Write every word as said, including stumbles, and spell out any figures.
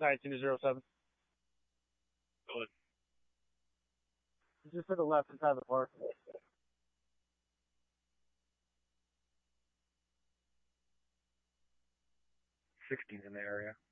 nineteen to zero seven. Good. Just to the left inside the park. sixteen's in the area.